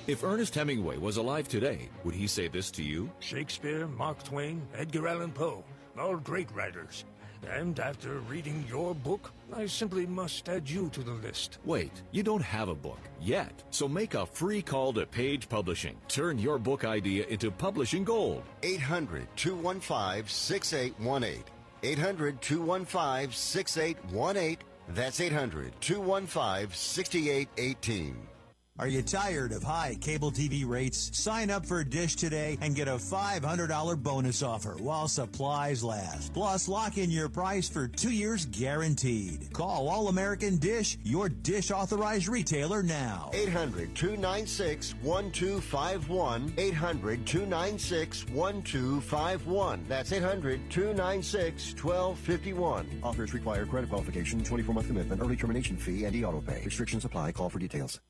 If Ernest Hemingway was alive today, would he say this to you? Shakespeare, Mark Twain, Edgar Allan Poe, all great writers. And after reading your book, I simply must add you to the list. Wait, you don't have a book yet, so make a free call to Page Publishing. Turn your book idea into publishing gold. 800-215-6818. 800-215-6818. That's 800-215-6818. Are you tired of high cable TV rates? Sign up for Dish today and get a $500 bonus offer while supplies last. Plus, lock in your price for 2 years guaranteed. Call All American Dish, your Dish authorized retailer now. 800-296-1251. 800-296-1251. That's 800-296-1251. Offers require credit qualification, 24-month commitment, early termination fee, and e-auto pay. Restrictions apply. Call for details.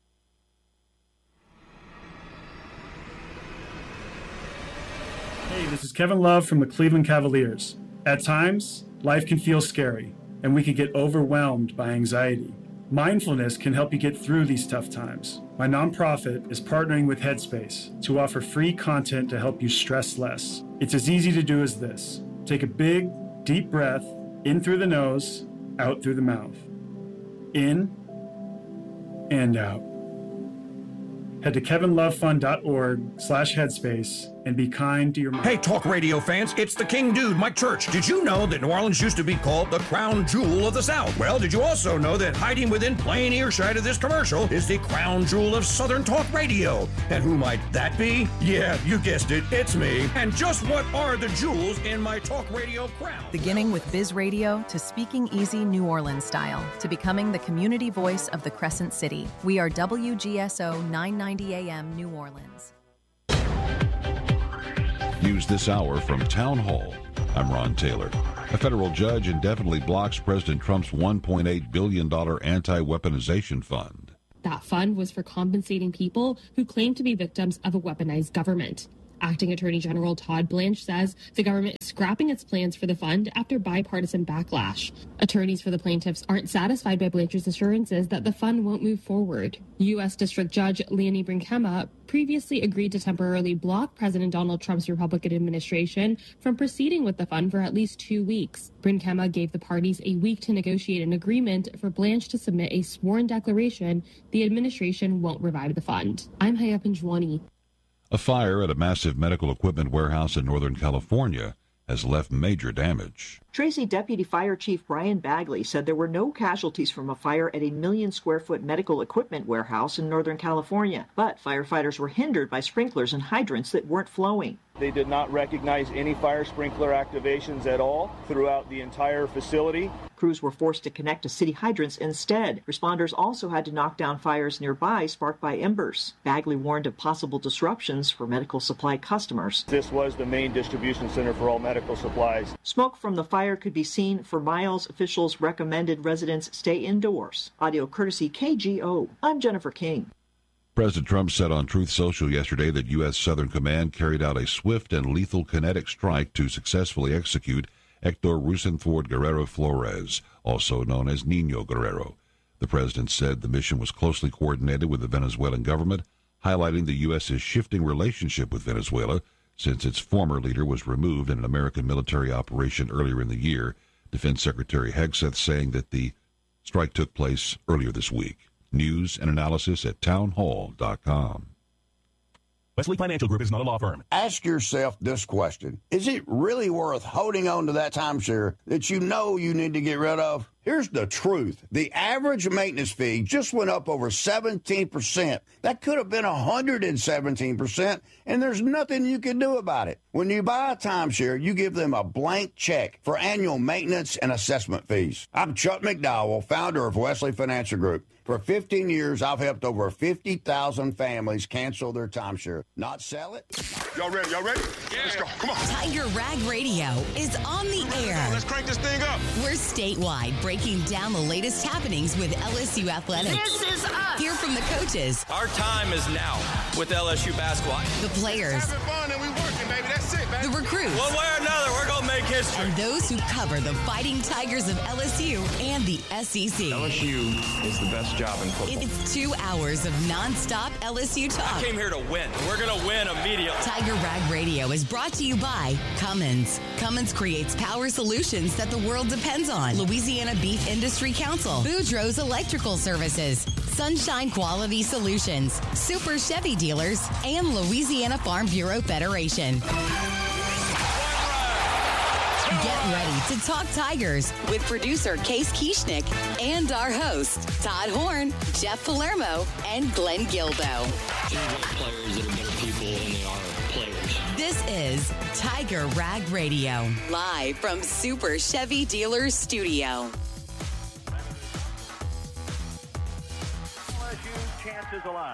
Hey, this is Kevin Love from the Cleveland Cavaliers. At times, life can feel scary, and we can get overwhelmed by anxiety. Mindfulness can help you get through these tough times. My nonprofit is partnering with Headspace to offer free content to help you stress less. It's as easy to do as this. Take a big, deep breath, in through the nose, out through the mouth. In and out. Head to kevinlovefund.org/headspace and be kind to your mind. Hey, talk radio fans, it's the King Dude, Mike Church. Did you know that New Orleans used to be called the crown jewel of the South? Well, did you also know that hiding within plain earshot of this commercial is the crown jewel of Southern talk radio? And who might that be? Yeah, you guessed it, it's me. And just what are the jewels in my talk radio crown? Beginning with Biz Radio to speaking easy New Orleans style to becoming the community voice of the Crescent City. We are WGSO 990 AM New Orleans. News this hour from Town Hall. I'm Ron Taylor. A federal judge indefinitely blocks President Trump's $1.8 billion anti-weaponization fund. That fund was for compensating people who claim to be victims of a weaponized government. Acting Attorney General Todd Blanche says the government is scrapping its plans for the fund after bipartisan backlash. Attorneys for the plaintiffs aren't satisfied by Blanche's assurances that the fund won't move forward. U.S. District Judge Leonie Brinkema previously agreed to temporarily block President Donald Trump's Republican administration from proceeding with the fund for at least 2 weeks. Brinkema gave the parties a week to negotiate an agreement for Blanche to submit a sworn declaration the administration won't revive the fund. I'm Haya Pinjwani. A fire at a massive medical equipment warehouse in Northern California has left major damage. Tracy Deputy Fire Chief Brian Bagley said there were no casualties from a fire at a 1 million square foot medical equipment warehouse in Northern California, but firefighters were hindered by sprinklers and hydrants that weren't flowing. They did not recognize any fire sprinkler activations at all throughout the entire facility. Crews were forced to connect to city hydrants instead. Responders also had to knock down fires nearby sparked by embers. Bagley warned of possible disruptions for medical supply customers. This was the main distribution center for all medical supplies. Smoke from the fire could be seen for miles. Officials recommended residents stay indoors. Audio courtesy KGO. I'm Jennifer King. President Trump said on Truth Social yesterday that U.S. Southern Command carried out a swift and lethal kinetic strike to successfully execute Hector Rosenford Guerrero Flores, also known as Nino Guerrero. The president said the mission was closely coordinated with the Venezuelan government, highlighting the U.S.'s shifting relationship with Venezuela since its former leader was removed in an American military operation earlier in the year. Defense Secretary Hegseth saying that the strike took place earlier this week. News and analysis at townhall.com. Wesley Financial Group is not a law firm. Ask yourself this question. Is it really worth holding on to that timeshare that you know you need to get rid of? Here's the truth. The average maintenance fee just went up over 17%. That could have been 117%, and there's nothing you can do about it. When you buy a timeshare, you give them a blank check for annual maintenance and assessment fees. I'm Chuck McDowell, founder of Wesley Financial Group. For 15 years, I've helped over 50,000 families cancel their timeshare. Not sell it. Y'all ready? Yeah. Let's go. Come on. Tiger Rag Radio is on the air. Let's crank this thing up. We're statewide, breaking down the latest happenings with LSU athletics. This is us. Hear from the coaches. Our time is now with LSU basketball. The players. Having fun and we working, baby. That's it, baby. The recruits. One way or another, we're going to make make history. And those who cover the Fighting Tigers of LSU and the SEC. LSU is the best job in football. It's 2 hours of nonstop LSU talk. I came here to win. We're going to win immediately. Tiger Rag Radio is brought to you by Cummins. Cummins creates power solutions that the world depends on. Louisiana Beef Industry Council. Boudreaux's Electrical Services. Sunshine Quality Solutions. Super Chevy Dealers. And Louisiana Farm Bureau Federation. Get ready to talk Tigers with producer Case Kieschnick and our hosts, Todd Horn, Jeff Palermo, and Glenn Gilbo. Players that are better people than they are players. This is Tiger Rag Radio, live from Super Chevy Dealers Studio. LSU chances alive.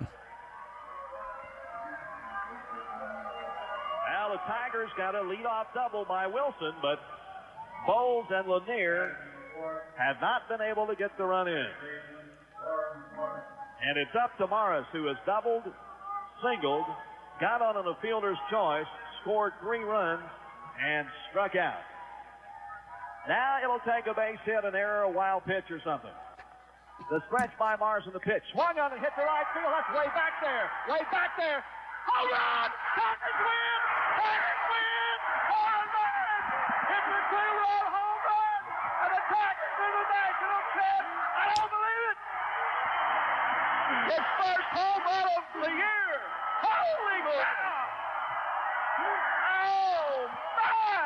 Now the Tigers got a leadoff double by Wilson, but Bowles and Lanier have not been able to get the run in. And it's up to Morris, who has doubled, singled, got on a fielder's choice, scored 3 runs, and struck out. Now it'll take a base hit, an error, a wild pitch, or something. The stretch by Morris in the pitch. Swung on and hit the right field. That's way back there. Way back there. Home run! Tigers win! Tigers win! Home run! It's a 2-run home run! And the Tigers win the national champ! I don't believe it! His first home run of the year! Holy moly! Oh, my!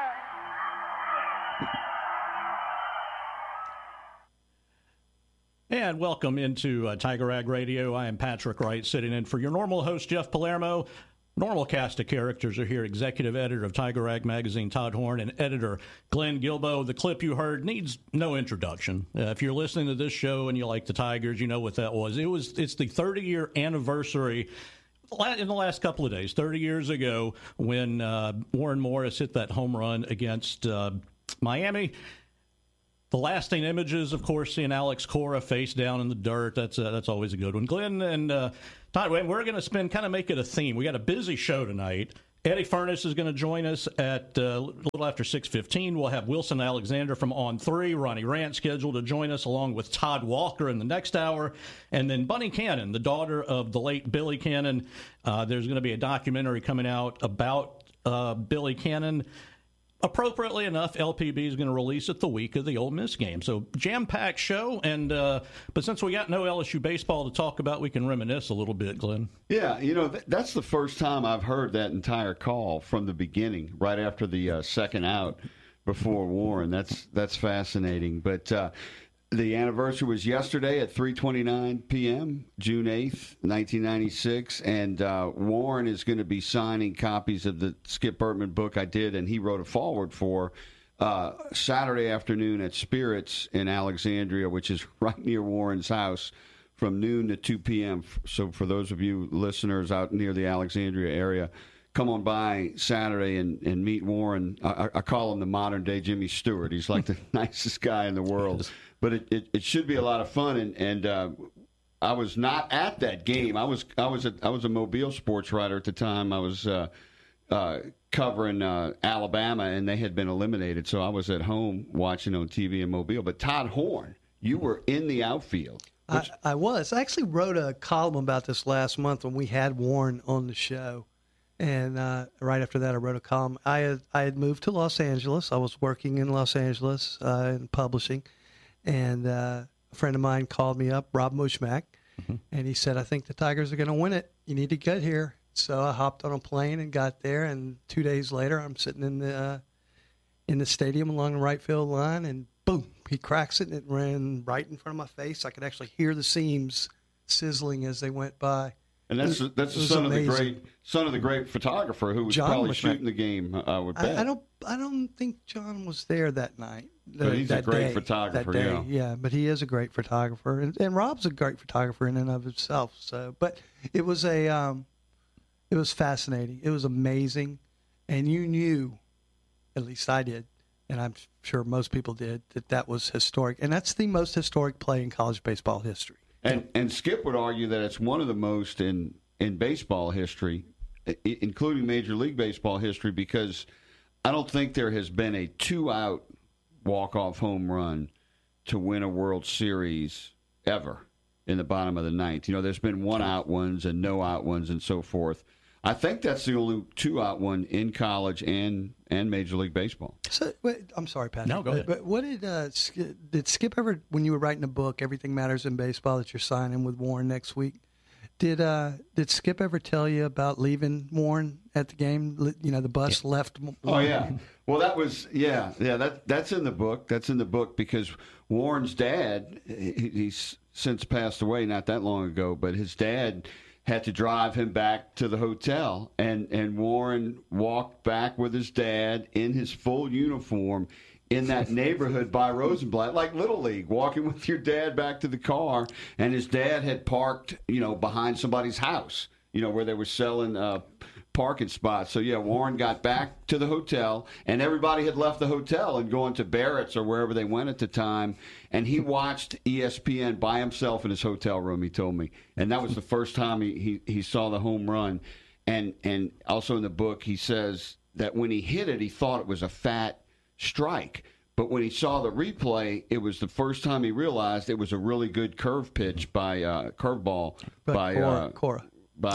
And welcome into Tiger Rag Radio. I am Patrick Wright, sitting in for your normal host, Jeff Palermo. Normal cast of characters are here. Executive editor of Tiger Rag Magazine, Todd Horn, and editor Glenn Gilbo. The clip you heard needs no introduction. If you're listening to this show and you like the Tigers, you know what that was. It's the 30-year anniversary in the last couple of days, 30 years ago, when Warren Morris hit that home run against Miami. The lasting images, of course, seeing Alex Cora face down in the dirt. That's always a good one. Glenn and Todd, we're going to make it a theme. We got a busy show tonight. Eddie Furness is going to join us at a little after 6:15. We'll have Wilson Alexander from On 3, Ronnie Rant scheduled to join us, along with Todd Walker in the next hour. And then Bunny Cannon, the daughter of the late Billy Cannon. There's going to be a documentary coming out about Billy Cannon. Appropriately enough, LPB is going to release it the week of the Ole Miss game. So jam-packed show, and but since we got no LSU baseball to talk about, we can reminisce a little bit, Glenn. Yeah, that's the first time I've heard that entire call from the beginning, right after the second out before Warren. That's fascinating. But the anniversary was yesterday at 3:29 p.m., June 8th, 1996, and Warren is going to be signing copies of the Skip Bertman book I did, and he wrote a foreword for Saturday afternoon at Spirits in Alexandria, which is right near Warren's house, from noon to 2 p.m. So for those of you listeners out near the Alexandria area, come on by Saturday and meet Warren. I call him the modern-day Jimmy Stewart. He's like the nicest guy in the world. But it should be a lot of fun, and I was not at that game. I was a Mobile sports writer at the time. I was covering Alabama, and they had been eliminated, so I was at home watching on TV in Mobile. But Todd Horn, you were in the outfield. I was. I actually wrote a column about this last month when we had Warren on the show, and right after that, I wrote a column. I had moved to Los Angeles. I was working in Los Angeles in publishing. And a friend of mine called me up, Rob Mushmak, and he said, I think the Tigers are going to win it. You need to get here. So I hopped on a plane and got there, and 2 days later, I'm sitting in the stadium along the right field line, and boom, he cracks it, and it ran right in front of my face. I could actually hear the seams sizzling as they went by. And that's the son of the great photographer who was John probably shooting the game. I would bet. I don't think John was there that night. But he's a great photographer. Yeah, but he is a great photographer, and Rob's a great photographer in and of himself. So, but it was it was fascinating. It was amazing, and you knew, at least I did, and I'm sure most people did, that was historic, and that's the most historic play in college baseball history. And Skip would argue that it's one of the most in baseball history, including Major League Baseball history, because I don't think there has been a 2-out walk-off home run to win a World Series ever in the bottom of the ninth. There's been 1-out ones and no-out ones and so forth. I think that's the only 2-out one in college and Major League Baseball. So, wait, I'm sorry, Patrick. No, go ahead. But what did Skip ever, when you were writing a book, Everything Matters in Baseball, that you're signing with Warren next week, did Skip ever tell you about leaving Warren at the game? The bus left. Oh yeah. Well, that was that's in the book. That's in the book because Warren's dad, he's since passed away not that long ago, but his dad had to drive him back to the hotel, and Warren walked back with his dad in his full uniform in that neighborhood by Rosenblatt, like Little League, walking with your dad back to the car, and his dad had parked, behind somebody's house, where they were selling parking spots. So, Warren got back to the hotel, and everybody had left the hotel and gone to Barrett's or wherever they went at the time, and he watched ESPN by himself in his hotel room, he told me. And that was the first time he saw the home run. And also in the book, he says that when he hit it, he thought it was a fat strike. But when he saw the replay, it was the first time he realized it was a really good curveball by Cora.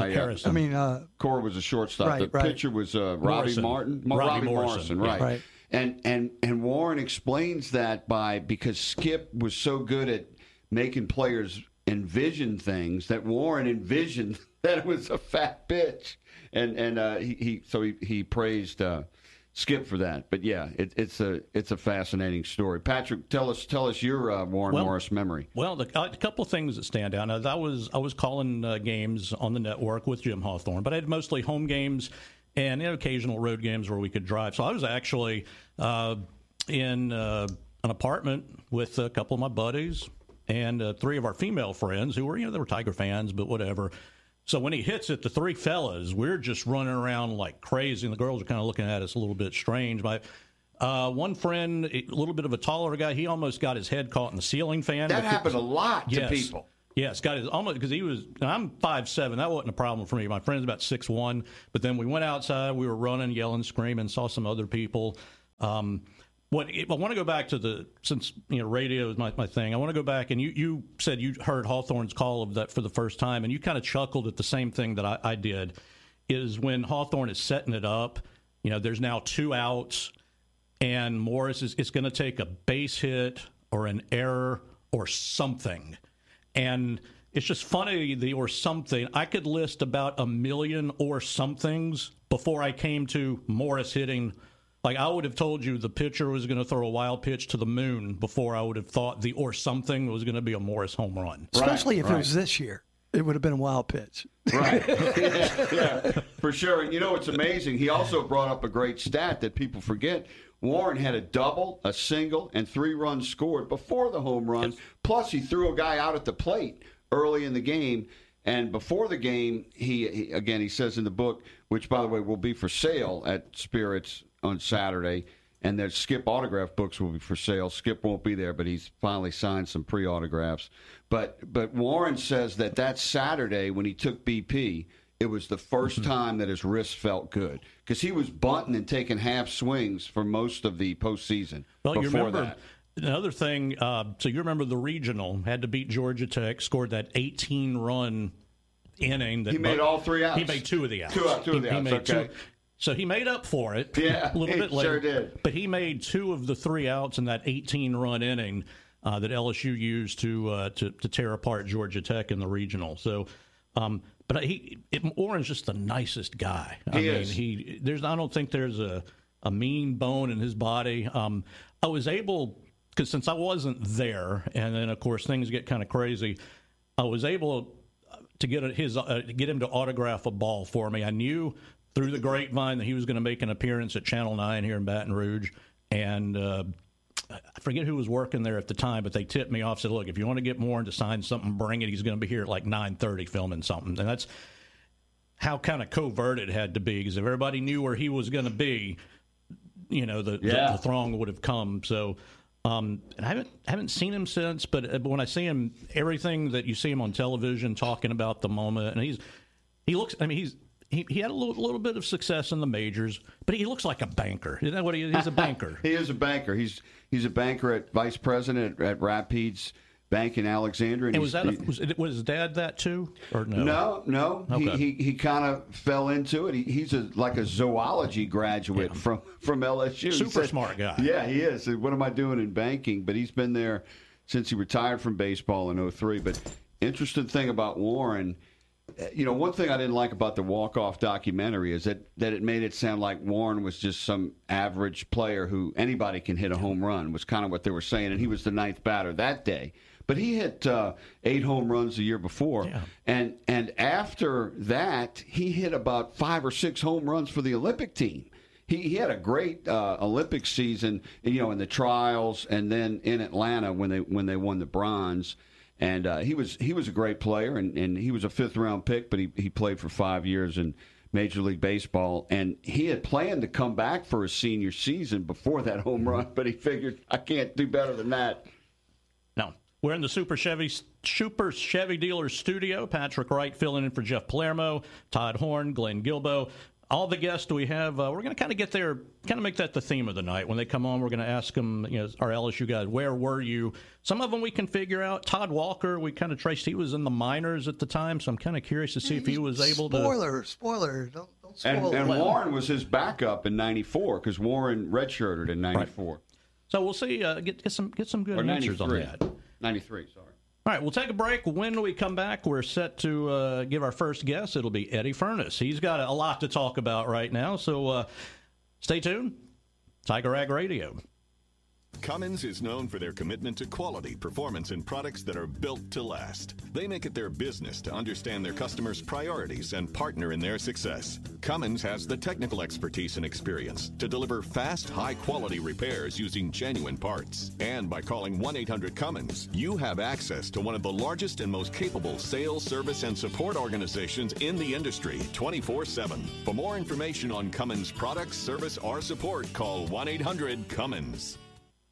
Cora was a shortstop. The pitcher was Robbie Morrison, right? And Warren explains that because Skip was so good at making players envision things that Warren envisioned that it was a fat pitch, and he praised Skip for that. But yeah, it's a fascinating story. Patrick, tell us your Warren Morris memory. Well, a couple of things that stand out. Now, I was calling games on the network with Jim Hawthorne, but I had mostly home games and occasional road games where we could drive. So I was actually in an apartment with a couple of my buddies and 3 of our female friends who were, they were Tiger fans, but whatever. So when he hits it, the 3 fellas, we're just running around like crazy, and the girls are kind of looking at us a little bit strange. My one friend, a little bit of a taller guy, he almost got his head caught in the ceiling fan. That happened a lot to people. Yes, got his almost because I'm 5'7". That wasn't a problem for me. My friend's about 6'1", but then we went outside, we were running, yelling, screaming, saw some other people. I want to go back to since radio is my thing. I want to go back, and you said you heard Hawthorne's call of that for the first time, and you kind of chuckled at the same thing that I did. Is when Hawthorne is setting it up. There's now 2 outs, and Morris is going to take a base hit or an error or something, and it's just funny the or something. I could list about 1 million or somethings before I came to Morris hitting. Like, I would have told you the pitcher was going to throw a wild pitch to the moon before I would have thought the or something was going to be a Morris home run. Especially if it was this year. It would have been a wild pitch. Right. yeah, for sure. And it's amazing. He also brought up a great stat that people forget. Warren had a double, a single, and 3 runs scored before the home run. Yes. Plus, he threw a guy out at the plate early in the game. And before the game, he says in the book, which, by the way, will be for sale at Spirits on Saturday, and their Skip autograph books will be for sale. Skip won't be there, but he's finally signed some pre-autographs. But Warren says that Saturday when he took BP, it was the first time that his wrist felt good because he was bunting and taking half swings for most of the postseason. Well, before you remember that. Another thing. So you remember the regional had to beat Georgia Tech, scored that 18-run inning. He made all 3 outs. He made 2 of the outs. Two of the outs. Okay. So he made up for it a little bit later. Sure did. But he made 2 of the 3 outs in that 18-run inning that LSU used to tear apart Georgia Tech in the regional. So, but Warren's just the nicest guy. I don't think there's a mean bone in his body. I was able, because since I wasn't there, and then of course things get kind of crazy, I was able to get him to autograph a ball for me. I knew through the grapevine that he was going to make an appearance at Channel 9 here in Baton Rouge, and I forget who was working there at the time, but they tipped me off, said, look, if you want to get Warren to sign something, bring it. He's going to be here at like 9:30 filming something. And that's how kind of covert it had to be, because if everybody knew where he was going to be, the throng would have come. So and I haven't seen him since, but when I see him, everything that you see him on television talking about the moment, and he looks, he had a little bit of success in the majors, but he looks like a banker. Isn't that what he is? He's a banker. He is a banker. He's a banker at vice president at Rapides Bank in Alexandria. And was his dad that too, or no? No. Okay. He kind of fell into it. He's like a zoology graduate from LSU. Super smart guy. Yeah, he is. What am I doing in banking? But he's been there since he retired from baseball in 2003. But interesting thing about Warren, one thing I didn't like about the walk-off documentary is that it made it sound like Warren was just some average player who anybody can hit a home run, was kind of what they were saying. And he was the ninth batter that day. But he hit 8 home runs the year before. Yeah. And after that, he hit about 5 or 6 home runs for the Olympic team. He had a great Olympic season, in the trials and then in Atlanta when they won the bronze. And he was a great player, and he was a 5th-round pick, but he played for 5 years in Major League Baseball. And he had planned to come back for his senior season before that home run, but he figured, I can't do better than that. No. We're in the Super Chevy Dealers studio. Patrick Wright filling in for Jeff Palermo, Todd Horn, Glenn Gilbo. All the guests we have, we're going to kind of make that the theme of the night. When they come on, we're going to ask them, our LSU guys, where were you? Some of them we can figure out. Todd Walker, we kind of traced, he was in the minors at the time, so I'm kind of curious to see if he was able to. Spoiler. Don't spoil and Warren was his backup in 94 because Warren redshirted in 94. Right. So we'll see, get some good answers on that. 93, sorry. All right, we'll take a break. When we come back, we're set to give our first guest. It'll be Eddie Furniss. He's got a lot to talk about right now, so stay tuned. Tiger Rag Radio. Cummins is known for their commitment to quality, performance, and products that are built to last. They make it their business to understand their customers' priorities and partner in their success. Cummins has the technical expertise and experience to deliver fast, high-quality repairs using genuine parts. And by calling 1-800-CUMMINS, you have access to one of the largest and most capable sales, service, and support organizations in the industry 24/7. For more information on Cummins products, service, or support, call 1-800-CUMMINS.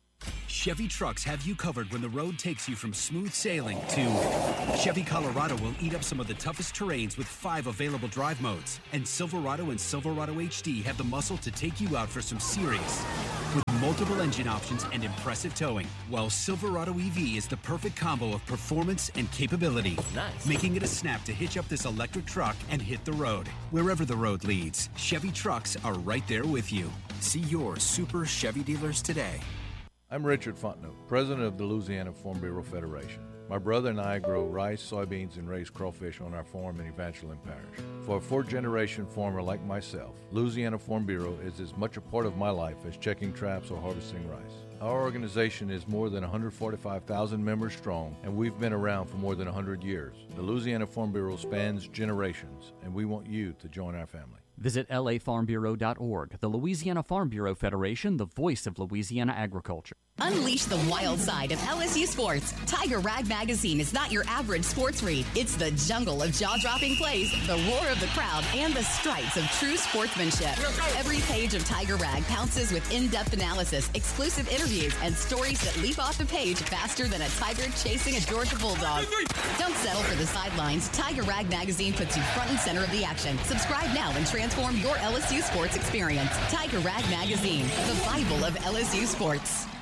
Chevy trucks have you covered when the road takes you from smooth sailing to Chevy Colorado will eat up some of the toughest terrains with 5 available drive modes. And Silverado and Silverado HD have the muscle to take you out for some serious with multiple engine options and impressive towing. While Silverado EV is the perfect combo of performance and capability, making it a snap to hitch up this electric truck and hit the road. Wherever the road leads, Chevy trucks are right there with you. See your Super Chevy dealers today. I'm Richard Fontenot, president of the Louisiana Farm Bureau Federation. My brother and I grow rice, soybeans, and raise crawfish on our farm in Evangeline Parish. For a 4th-generation farmer like myself, Louisiana Farm Bureau is as much a part of my life as checking traps or harvesting rice. Our organization is more than 145,000 members strong, and we've been around for more than 100 years. The Louisiana Farm Bureau spans generations, and we want you to join our family. Visit lafarmbureau.org. The Louisiana Farm Bureau Federation, the voice of Louisiana agriculture. Unleash the wild side of LSU sports. Tiger Rag Magazine is not your average sports read. It's the jungle of jaw-dropping plays, the roar of the crowd, and the stripes of true sportsmanship. Every page of Tiger Rag pounces with in-depth analysis, exclusive interviews, and stories that leap off the page faster than a tiger chasing a Georgia bulldog. Don't settle for the sidelines. Tiger Rag Magazine puts you front and center of the action. Subscribe now and transform your LSU sports experience. Tiger Rag Magazine, the Bible of LSU sports.